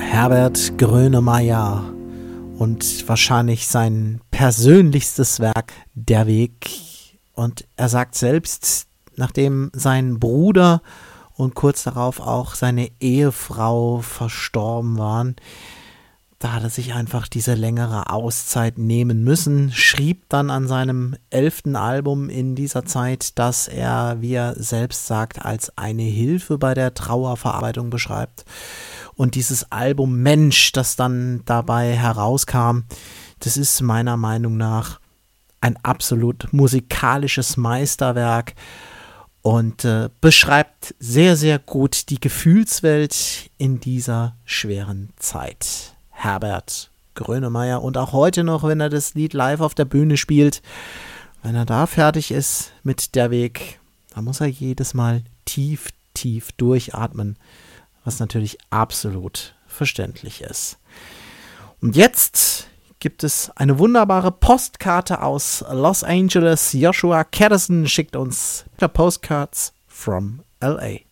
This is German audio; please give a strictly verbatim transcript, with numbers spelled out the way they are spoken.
Herbert Grönemeyer und wahrscheinlich sein persönlichstes Werk, Der Weg. Und er sagt selbst, nachdem sein Bruder und kurz darauf auch seine Ehefrau verstorben waren, da hat er sich einfach diese längere Auszeit nehmen müssen, schrieb dann an seinem elften Album in dieser Zeit, dass er, wie er selbst sagt, als eine Hilfe bei der Trauerverarbeitung beschreibt. Und dieses Album Mensch, das dann dabei herauskam, das ist meiner Meinung nach ein absolut musikalisches Meisterwerk und äh, beschreibt sehr, sehr gut die Gefühlswelt in dieser schweren Zeit. Herbert Grönemeyer, und auch heute noch, wenn er das Lied live auf der Bühne spielt, wenn er da fertig ist mit Der Weg, dann muss er jedes Mal tief, tief durchatmen, was natürlich absolut verständlich ist. Und jetzt gibt es eine wunderbare Postkarte aus Los Angeles. Joshua Caddison schickt uns Postcards from L A.